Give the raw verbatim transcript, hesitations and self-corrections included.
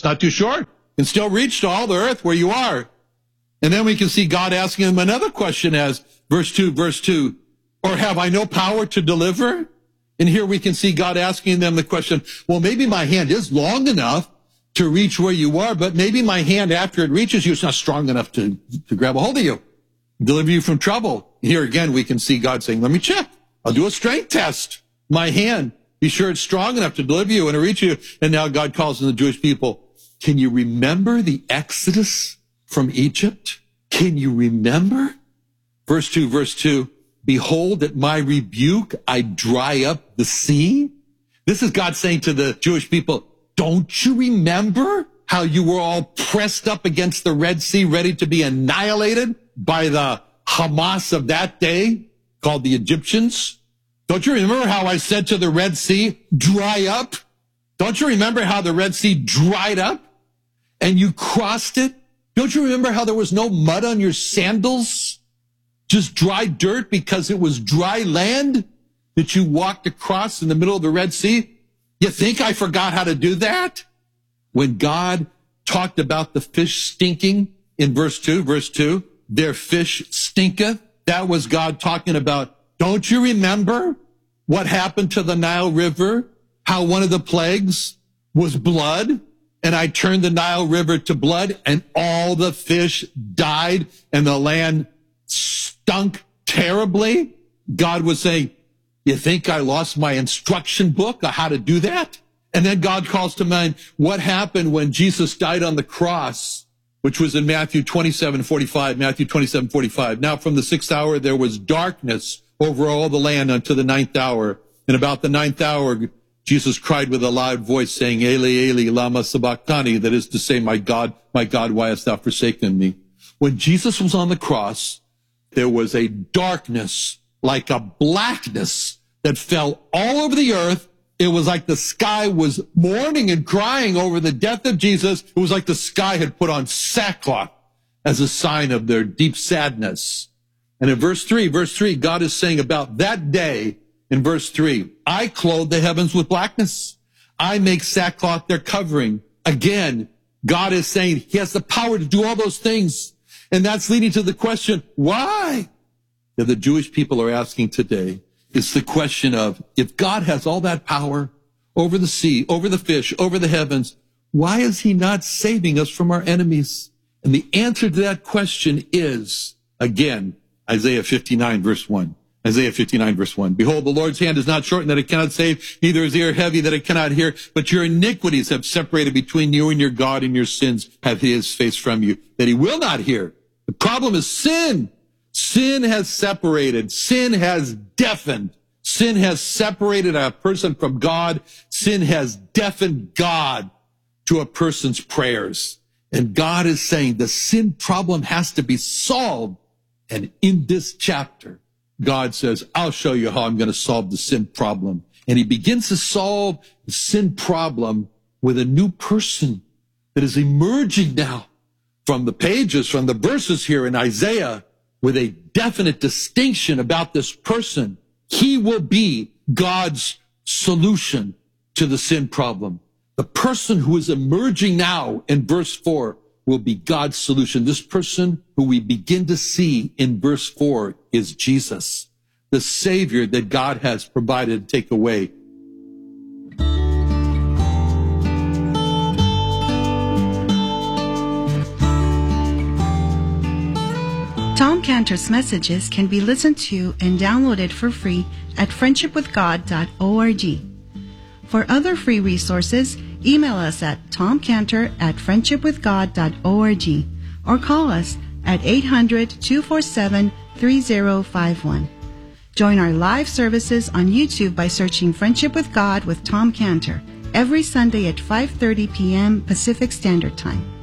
It's not too short. You can still reach to all the earth where you are. And then we can see God asking him another question as verse two, verse two, or have I no power to deliver? And here we can see God asking them the question, well, maybe my hand is long enough to reach where you are, but maybe my hand after it reaches you, it's not strong enough to, to grab a hold of you, deliver you from trouble. Here again, we can see God saying, let me check. I'll do a strength test. My hand, be sure it's strong enough to deliver you and to reach you. And now God calls on the Jewish people. Can you remember the Exodus from Egypt? Can you remember? Verse two, verse two, behold, at my rebuke, I dry up the sea. This is God saying to the Jewish people, don't you remember how you were all pressed up against the Red Sea, ready to be annihilated by the Hamas of that day, called the Egyptians? Don't you remember how I said to the Red Sea, dry up? Don't you remember how the Red Sea dried up and you crossed it? Don't you remember how there was no mud on your sandals? Just dry dirt because it was dry land that you walked across in the middle of the Red Sea? You think I forgot how to do that? When God talked about the fish stinking in verse two, verse two, their fish stinketh. That was God talking about, don't you remember what happened to the Nile River? How one of the plagues was blood? And I turned the Nile River to blood and all the fish died and the land stunk terribly. God was saying, you think I lost my instruction book on how to do that? And then God calls to mind what happened when Jesus died on the cross, which was in Matthew twenty-seven forty-five, Matthew twenty-seven forty-five. Now from the sixth hour, there was darkness over all the land unto the ninth hour. And about the ninth hour, Jesus cried with a loud voice saying, Eli, Eli, lama sabachthani. That is to say, my God, my God, why hast thou forsaken me? When Jesus was on the cross, there was a darkness like a blackness that fell all over the earth. It was like the sky was mourning and crying over the death of Jesus. It was like the sky had put on sackcloth as a sign of their deep sadness. And in verse three, verse three, God is saying about that day in verse three, I clothe the heavens with blackness. I make sackcloth their covering. Again, God is saying he has the power to do all those things. And that's leading to the question, why? That the Jewish people are asking today. It's the question of, if God has all that power over the sea, over the fish, over the heavens, why is he not saving us from our enemies? And the answer to that question is, again, Isaiah fifty-nine, verse one. Isaiah fifty-nine, verse one. Behold, the Lord's hand is not shortened that it cannot save, neither is ear heavy that it cannot hear, but your iniquities have separated between you and your God, and your sins have hid his face from you, that he will not hear. The problem is sin. Sin has separated. Sin has deafened. Sin has separated a person from God. Sin has deafened God to a person's prayers. And God is saying the sin problem has to be solved. And in this chapter, God says, I'll show you how I'm going to solve the sin problem. And he begins to solve the sin problem with a new person that is emerging now from the pages, from the verses here in Isaiah, with a definite distinction about this person. He will be God's solution to the sin problem. The person who is emerging now in verse four will be God's solution. This person who we begin to see in verse four is Jesus, the Savior that God has provided to take away. Tom Cantor's messages can be listened to and downloaded for free at friendship with god dot org. For other free resources, email us at tomcantor at friendship with god dot org or call us at eight hundred, two four seven, three zero five one. Join our live services on YouTube by searching Friendship with God with Tom Cantor every Sunday at five thirty p.m. Pacific Standard Time.